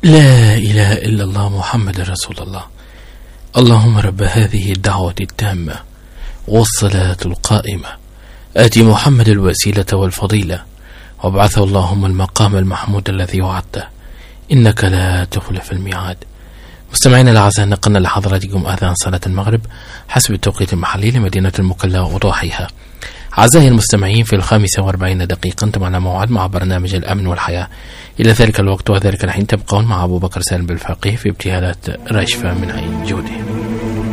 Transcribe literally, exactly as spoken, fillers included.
لا إله إلا الله محمد رسول الله. اللهم رب هذه الدعوة التامة والصلاة القائمة آتي محمد الوسيلة والفضيلة وابعثه اللهم المقام المحمود الذي وعدته إنك لا تخلف الميعاد. مستمعينا الأعزاء، نقلنا لحضراتكم آذان صلاة المغرب حسب التوقيت المحلي لمدينة المكلا وضاحيها. أعزائي المستمعين، في الخامسة وأربعين دقيقة أنتم على موعد مع برنامج الأمن والحياة. إلى ذلك الوقت وذلك الحين تبقون مع أبو بكر سالم بالفقيه في ابتهالات راشفة من عين جوده.